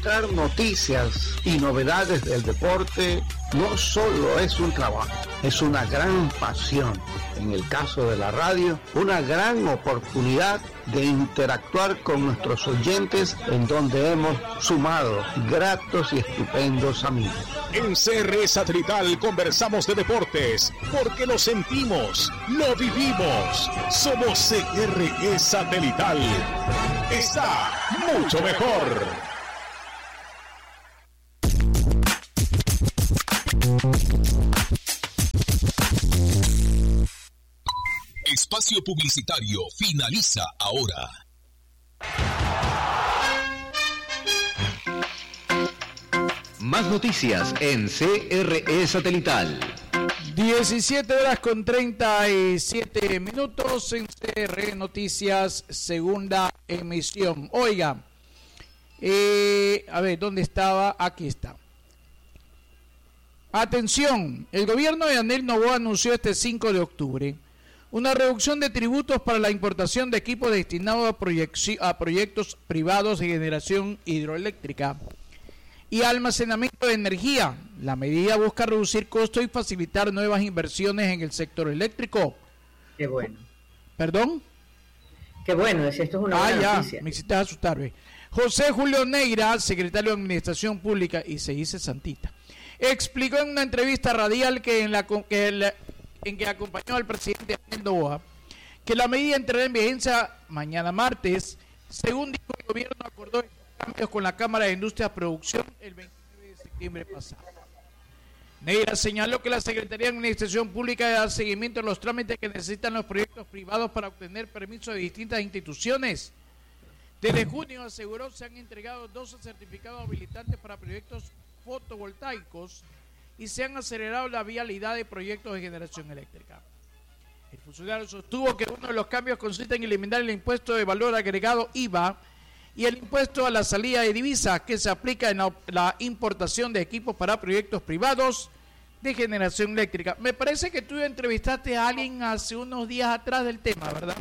Buscar noticias y novedades del deporte no solo es un trabajo, es una gran pasión. En el caso de la radio, una gran oportunidad de interactuar con nuestros oyentes, en donde hemos sumado gratos y estupendos amigos. En CRE Satelital conversamos de deportes, porque lo sentimos, lo vivimos. Somos CRE Satelital. Está mucho mejor. Espacio publicitario finaliza ahora. Más noticias en CRE Satelital. 17:37 en CRE Noticias, segunda emisión. Oiga, a ver, ¿dónde estaba? Aquí está. Atención, el gobierno de Daniel Noboa anunció este 5 de octubre una reducción de tributos para la importación de equipos destinados a proyectos privados de generación hidroeléctrica y almacenamiento de energía. La medida busca reducir costos y facilitar nuevas inversiones en el sector eléctrico. Qué bueno. ¿Perdón? Qué bueno, esto es una buena noticia. Me hiciste asustarme. José Julio Neira, secretario de Administración Pública, y se dice Santita, explicó en una entrevista radial en que acompañó al presidente Daniel Noboa que la medida entrará en vigencia mañana martes. Según dijo, el gobierno acordó estos cambios con la Cámara de Industria y Producción el 29 de septiembre pasado. Neira señaló que la Secretaría de Administración Pública da seguimiento a los trámites que necesitan los proyectos privados para obtener permisos de distintas instituciones. Desde junio, aseguró, se han entregado 12 certificados habilitantes para proyectos fotovoltaicos y se han acelerado la vialidad de proyectos de generación eléctrica. El funcionario sostuvo que uno de los cambios consiste en eliminar el impuesto de valor agregado IVA y el impuesto a la salida de divisas que se aplica en la importación de equipos para proyectos privados de generación eléctrica. Me parece que tú entrevistaste a alguien hace unos días atrás del tema, ¿verdad?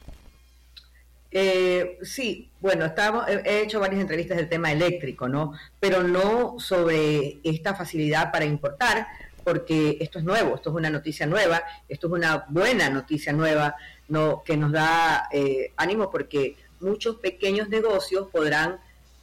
Sí, bueno, he hecho varias entrevistas del tema eléctrico, ¿no? Pero no sobre esta facilidad para importar, porque esto es nuevo, esto es una noticia nueva, esto es una buena noticia nueva, ¿no? Que nos da ánimo, porque muchos pequeños negocios podrán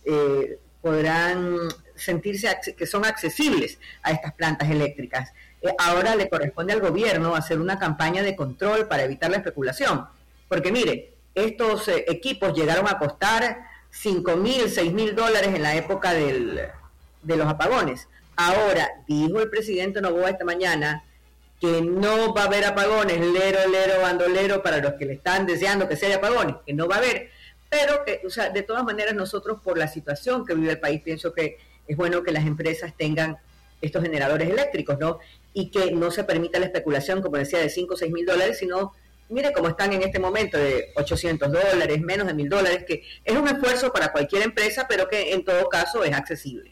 sentirse que son accesibles a estas plantas eléctricas. Ahora le corresponde al gobierno hacer una campaña de control para evitar la especulación, porque mire, estos equipos llegaron a costar $5,000, $6,000 en la época de los apagones. Ahora, dijo el presidente Noboa esta mañana que no va a haber apagones, lero, bandolero, para los que le están deseando que sea apagones, que no va a haber, pero que, o sea, de todas maneras nosotros, por la situación que vive el país, pienso que es bueno que las empresas tengan estos generadores eléctricos, ¿no? Y que no se permita la especulación, como decía, de $5,000 o $6,000, sino mire cómo están en este momento de $800, menos de $1,000, que es un esfuerzo para cualquier empresa, pero que en todo caso es accesible,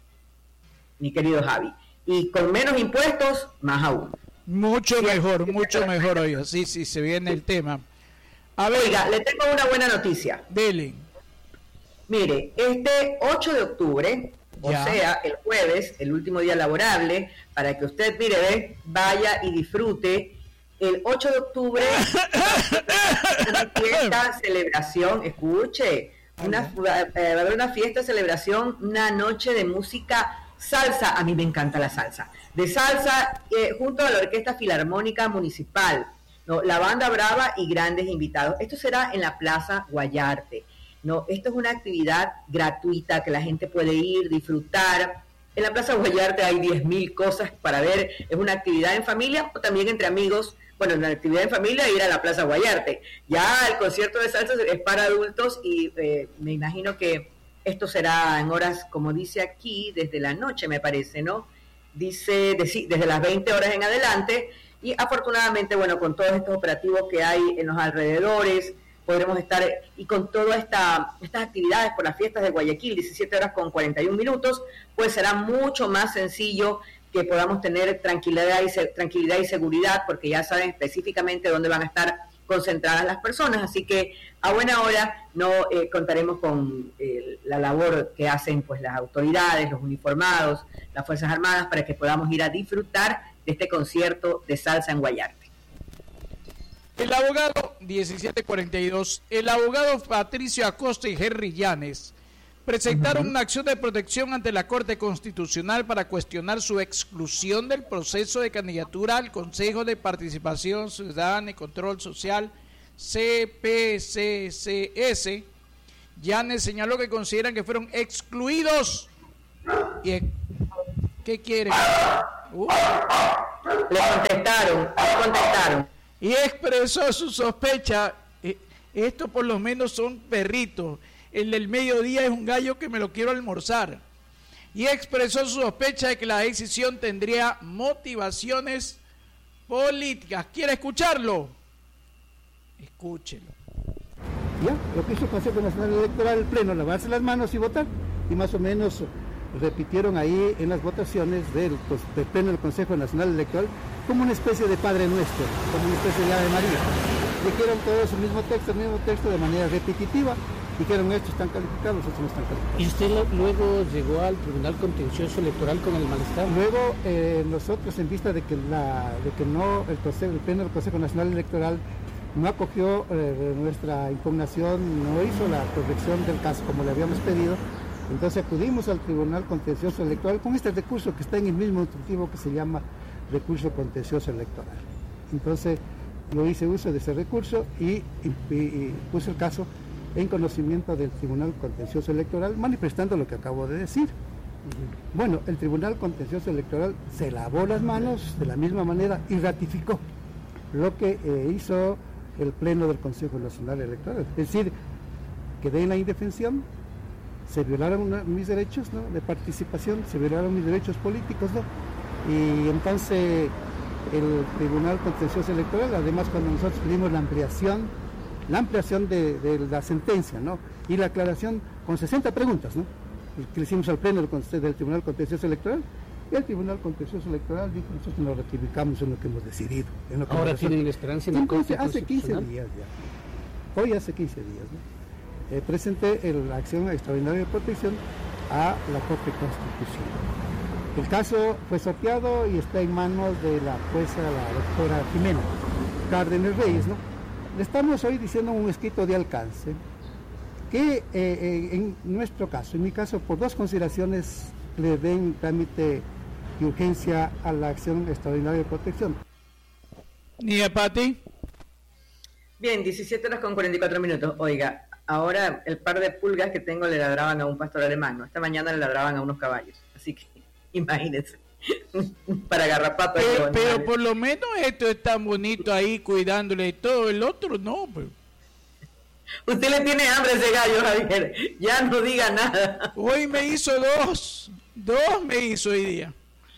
mi querido Javi. Y con menos impuestos, más aún. Mucho mejor, oiga. Sí, se viene el tema. A ver, oiga, le tengo una buena noticia. Dele. Mire, este 8 de octubre, o sea, el jueves, el último día laborable, para que usted, mire, vaya y disfrute. El 8 de octubre, una fiesta, celebración, escuche, va a haber una fiesta, celebración, una noche de música salsa. A mí me encanta la salsa. De salsa, junto a la Orquesta Filarmónica Municipal, ¿no? La Banda Brava y grandes invitados. Esto será en la Plaza Guayarte, ¿no? Esto es una actividad gratuita que la gente puede ir, disfrutar. En la Plaza Guayarte hay 10,000 cosas para ver. Es una actividad en familia o también entre amigos. Bueno, una actividad en familia, ir a la Plaza Guayarte. Ya el concierto de salsa es para adultos y me imagino que esto será en horas, como dice aquí, desde la noche, me parece, ¿no? Dice desde las 20 horas en adelante. Y afortunadamente, bueno, con todos estos operativos que hay en los alrededores, podremos estar, y con todas estas actividades por las fiestas de Guayaquil, 17 horas con 41 minutos, pues será mucho más sencillo que podamos tener tranquilidad y seguridad, porque ya saben específicamente dónde van a estar concentradas las personas, así que a buena hora no contaremos con la labor que hacen pues las autoridades, los uniformados, las Fuerzas Armadas, para que podamos ir a disfrutar de este concierto de salsa en Guayarte. El abogado 1742, el abogado Patricio Acosta y Henry Llanes presentaron una acción de protección ante la Corte Constitucional para cuestionar su exclusión del proceso de candidatura al Consejo de Participación Ciudadana y Control Social, CPCCS. Llanes señaló que consideran que fueron excluidos. ¿Y qué quieren? Le contestaron. Y expresó su sospecha. Esto por lo menos son perritos. El del mediodía es un gallo que me lo quiero almorzar. Y expresó su sospecha de que la decisión tendría motivaciones políticas. ¿Quiere escucharlo? Escúchelo. Ya, lo que hizo el Consejo Nacional Electoral, el Pleno, lavarse las manos y votar. Y más o menos repitieron ahí en las votaciones del Pleno del Consejo Nacional Electoral como una especie de Padre Nuestro, como una especie de Ave María. Dijeron todos el mismo texto de manera repetitiva. Dijeron, estos están calificados, estos no están calificados. ¿Y usted luego llegó al Tribunal Contencioso Electoral con el malestar? Luego, nosotros, en vista de que el Pleno del Consejo Nacional Electoral no acogió nuestra impugnación, no hizo la corrección del caso como le habíamos pedido, entonces acudimos al Tribunal Contencioso Electoral con este recurso que está en el mismo instructivo que se llama recurso contencioso electoral. Entonces, yo hice uso de ese recurso y puse el caso en conocimiento del Tribunal Contencioso Electoral, manifestando lo que acabo de decir. Bueno, el Tribunal Contencioso Electoral se lavó las manos de la misma manera y ratificó lo que hizo el Pleno del Consejo Nacional Electoral. Es decir, quedé en la indefensión, se violaron mis derechos, ¿no?, de participación, se violaron mis derechos políticos, ¿no? Y entonces el Tribunal Contencioso Electoral, además, cuando nosotros pedimos la ampliación de la sentencia, ¿no?, y la aclaración con 60 preguntas, ¿no?, que le hicimos al Pleno del Tribunal Contencioso Electoral, y el Tribunal Contencioso Electoral dijo, nosotros nos ratificamos en lo que hemos decidido. Ahora tienen la esperanza en la Corte Constitucional. Hace 15 días ya. Hoy hace 15 días, ¿no? Presenté la acción extraordinaria de protección a la Corte Constitucional. El caso fue sorteado y está en manos de la jueza, la doctora Jimena Cárdenas Reyes, ¿no? Le estamos hoy diciendo un escrito de alcance que en nuestro caso, en mi caso, por dos consideraciones le den trámite de urgencia a la acción extraordinaria de protección. ¿Nia Pati? Bien, 17:44. Oiga, ahora el par de pulgas que tengo le ladraban a un pastor alemán, ¿no? Esta mañana le ladraban a unos caballos, así que imagínense, para garrapatos. Pero por lo menos esto es tan bonito ahí cuidándole y todo, el otro no, pues. Usted le tiene hambre a ese gallo, Javier, ya no diga nada. Hoy me hizo dos me hizo hoy día.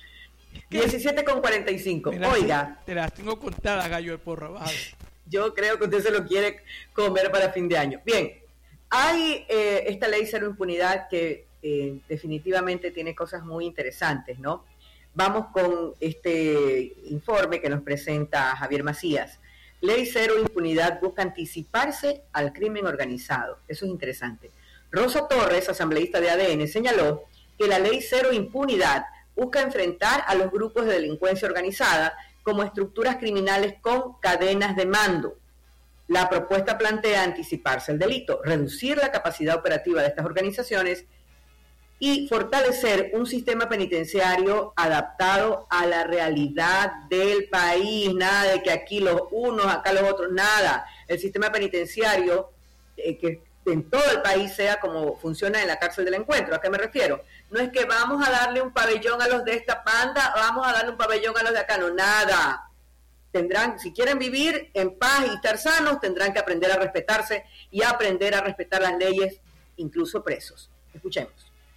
17:45. Oiga, te las tengo contadas, gallo de porra abajo. Yo creo que usted se lo quiere comer para fin de año. Bien, hay esta ley cero impunidad que definitivamente tiene cosas muy interesantes, ¿no? Vamos con este informe que nos presenta Javier Macías. Ley cero impunidad busca anticiparse al crimen organizado. Eso es interesante. Rosa Torres, asambleísta de ADN, señaló que la ley cero impunidad busca enfrentar a los grupos de delincuencia organizada como estructuras criminales con cadenas de mando. La propuesta plantea anticiparse al delito, reducir la capacidad operativa de estas organizaciones y fortalecer un sistema penitenciario adaptado a la realidad del país. Nada de que aquí los unos, acá los otros, nada. El sistema penitenciario que en todo el país sea como funciona en la cárcel del Encuentro. ¿A qué me refiero? No es que vamos a darle un pabellón a los de esta banda, vamos a darle un pabellón a los de acá, no, nada. Tendrán, si quieren vivir en paz y estar sanos, tendrán que aprender a respetarse y aprender a respetar las leyes, incluso presos. Escuchemos.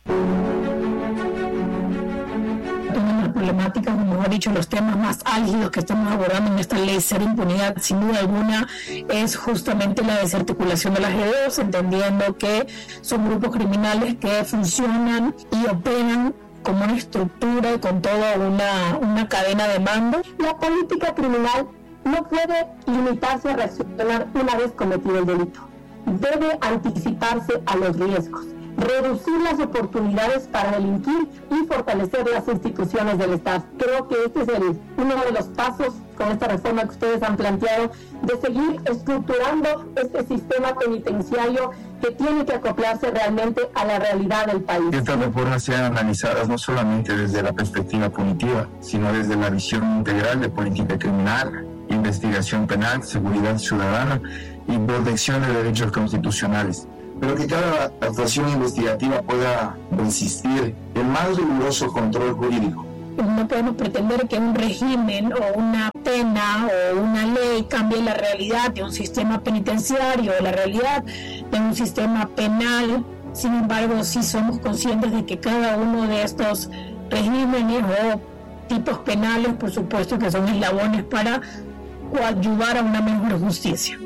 Las problemáticas, o mejor dicho, los temas más álgidos que estamos abordando en esta ley cero impunidad, sin duda alguna, es justamente la desarticulación de las G2, entendiendo que son grupos criminales que funcionan y operan como una estructura y con toda una cadena de mando. La política criminal no puede limitarse a reaccionar una vez cometido el delito. Debe anticiparse a los riesgos, reducir las oportunidades para delinquir y fortalecer las instituciones del Estado. Creo que este es uno de los pasos con esta reforma que ustedes han planteado, de seguir estructurando este sistema penitenciario que tiene que acoplarse realmente a la realidad del país. Estas reformas sean analizadas no solamente desde la perspectiva punitiva, sino desde la visión integral de política criminal, investigación penal, seguridad ciudadana y protección de derechos constitucionales. Pero que cada actuación investigativa pueda resistir el más riguroso control jurídico. No podemos pretender que un régimen o una pena o una ley cambie la realidad de un sistema penitenciario, la realidad de un sistema penal. Sin embargo, sí somos conscientes de que cada uno de estos regímenes o tipos penales, por supuesto que son eslabones para coadyuvar a una mejor justicia.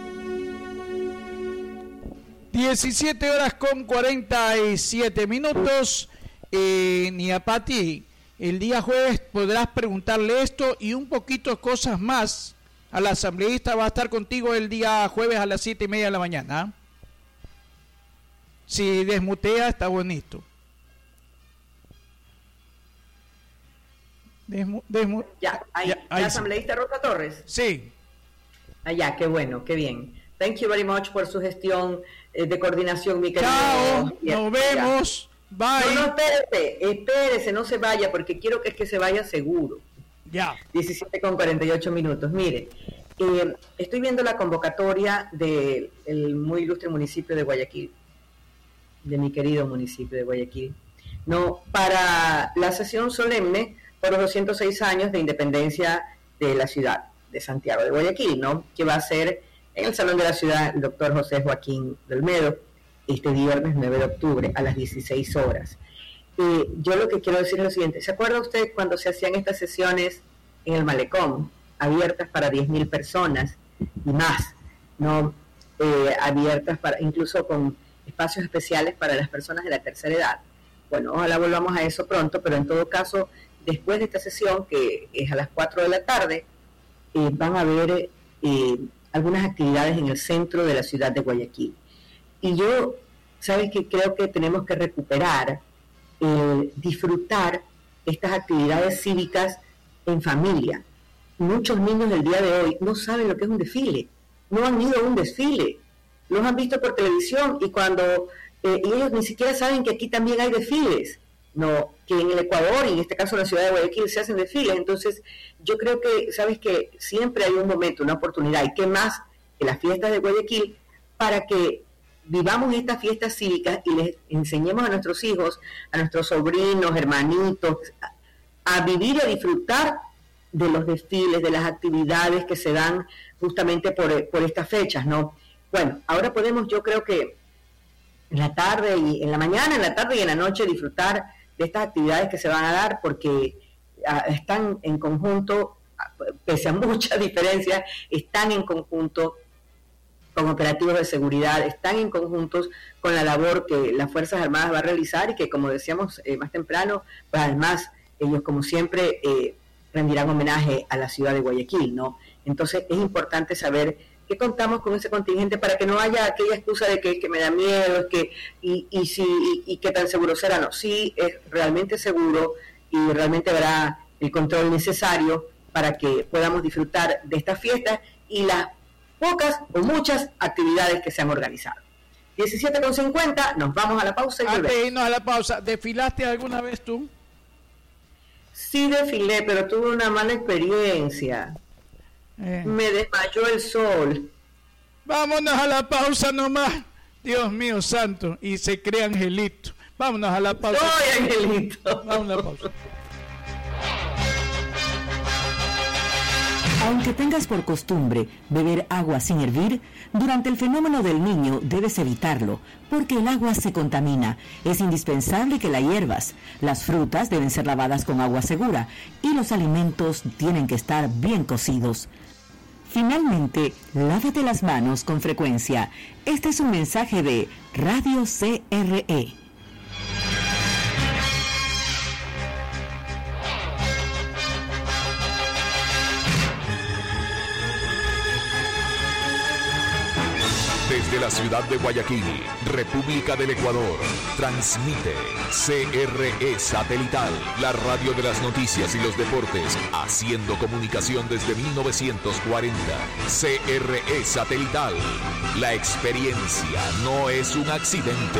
17 horas con 47 minutos. Niapati, el día jueves podrás preguntarle esto y un poquito de cosas más al asambleísta. Va a estar contigo el día jueves a las 7:30 de la mañana. Si desmutea, está bonito. Ya, asambleísta Rosa Torres. Sí. Ya, qué bueno, qué bien. Thank you very much por su gestión de coordinación, mi querido. Chao, nos vemos. Bye. No, espérese, no se vaya, porque quiero que se vaya seguro. Ya. 17 con 48 minutos. Mire, estoy viendo la convocatoria del muy ilustre municipio de Guayaquil, de mi querido municipio de Guayaquil, no, para la sesión solemne por los 206 años de independencia de la ciudad de Santiago de Guayaquil, ¿no? Que va a ser en el Salón de la Ciudad el doctor José Joaquín de Olmedo, este viernes 9 de octubre a las 16 horas. Yo lo que quiero decir es lo siguiente: ¿se acuerda usted cuando se hacían estas sesiones en el Malecón, abiertas para 10.000 personas y más, ¿no? Abiertas para, incluso con espacios especiales para las personas de la tercera edad? Bueno, ojalá volvamos a eso pronto, pero en todo caso, después de esta sesión, que es a las 4 de la tarde, van a haber algunas actividades en el centro de la ciudad de Guayaquil. Y yo, ¿sabes qué? Creo que tenemos que recuperar, disfrutar estas actividades cívicas en familia. Muchos niños del día de hoy no saben lo que es un desfile, no han ido a un desfile, los han visto por televisión y cuando y ellos ni siquiera saben que aquí también hay desfiles, no, que en el Ecuador y en este caso en la ciudad de Guayaquil se hacen desfiles. Entonces yo creo que, sabes que siempre hay un momento, una oportunidad, y qué más que las fiestas de Guayaquil, para que vivamos estas fiestas cívicas y les enseñemos a nuestros hijos, a nuestros sobrinos, hermanitos, a vivir y a disfrutar de los desfiles, de las actividades que se dan justamente por estas fechas, ¿no? Bueno, ahora podemos, yo creo que en la tarde y en la mañana, en la tarde y en la noche disfrutar de estas actividades que se van a dar, porque están en conjunto, pese a muchas diferencias, están en conjunto con operativos de seguridad, están en conjuntos con la labor que las Fuerzas Armadas va a realizar y que, como decíamos más temprano, pues además ellos, como siempre, rendirán homenaje a la ciudad de Guayaquil, ¿no? Entonces es importante saber que contamos con ese contingente para que no haya aquella excusa de que me da miedo, es que y qué tan seguro será. No, sí es realmente seguro y realmente habrá el control necesario para que podamos disfrutar de estas fiestas y las pocas o muchas actividades que se han organizado. 17:50, nos vamos a la pausa y volvemos. Antes a la pausa, ¿desfilaste alguna vez tú? Sí desfilé, pero tuve una mala experiencia. Me desmayó el sol. Vámonos a la pausa nomás. Dios mío santo. Y se cree Angelito. Vámonos a la pausa. Soy Angelito. Vamos a la pausa. Aunque tengas por costumbre beber agua sin hervir, durante el fenómeno del Niño debes evitarlo, porque el agua se contamina. Es indispensable que la hiervas. Las frutas deben ser lavadas con agua segura y los alimentos tienen que estar bien cocidos. Finalmente, lávate las manos con frecuencia. Este es un mensaje de Radio CRE. Desde la ciudad de Guayaquil, República del Ecuador, transmite CRE Satelital, la radio de las noticias y los deportes, haciendo comunicación desde 1940. CRE Satelital, la experiencia no es un accidente.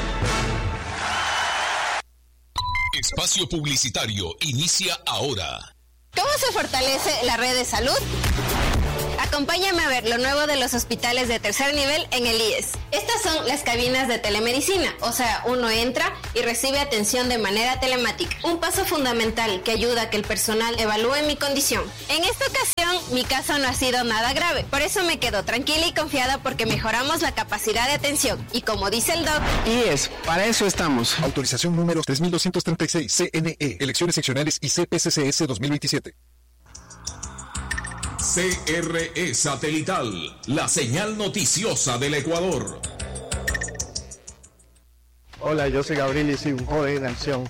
Espacio publicitario inicia ahora. ¿Cómo se fortalece la red de salud? Acompáñame a ver lo nuevo de los hospitales de tercer nivel en el IES. Estas son las cabinas de telemedicina, o sea, uno entra y recibe atención de manera telemática. Un paso fundamental que ayuda a que el personal evalúe mi condición. En esta ocasión, mi caso no ha sido nada grave, por eso me quedo tranquila y confiada porque mejoramos la capacidad de atención. Y como dice el doc... IES, para eso estamos. Autorización número 3236, CNE, Elecciones Seccionales y CPCCS 2027. CRE Satelital, la señal noticiosa del Ecuador. Hola, yo soy Gabriel y soy un joven en acción.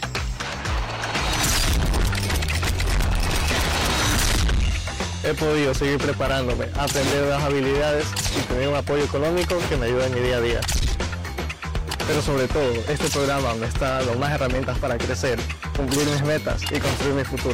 He podido seguir preparándome, aprender nuevas habilidades y tener un apoyo económico que me ayuda en mi día a día. Pero sobre todo, este programa me está dando más herramientas para crecer, cumplir mis metas y construir mi futuro.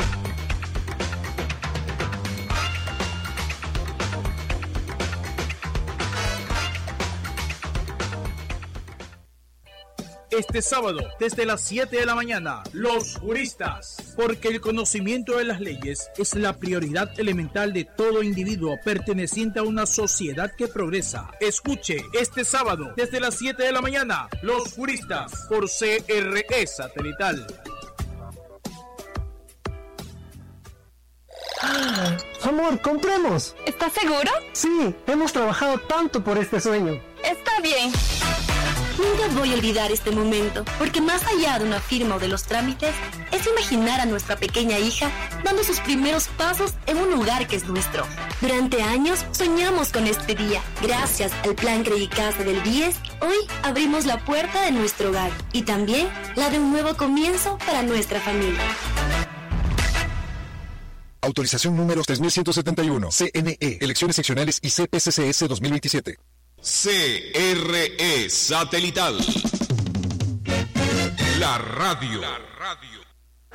Este sábado, desde las 7 de la mañana, los juristas. Porque el conocimiento de las leyes es la prioridad elemental de todo individuo perteneciente a una sociedad que progresa. Escuche este sábado, desde las 7 de la mañana, los juristas, por CRE Satelital. Amor, compremos. ¿Estás seguro? Sí, hemos trabajado tanto por este sueño. Está bien. Nunca voy a olvidar este momento, porque más allá de una firma o de los trámites, es imaginar a nuestra pequeña hija dando sus primeros pasos en un lugar que es nuestro. Durante años soñamos con este día. Gracias al Plan Credicasa del BIES, hoy abrimos la puerta de nuestro hogar y también la de un nuevo comienzo para nuestra familia. Autorización número 3171, CNE, Elecciones Seccionales y CPCCS 2027. CRE Satelital, la radio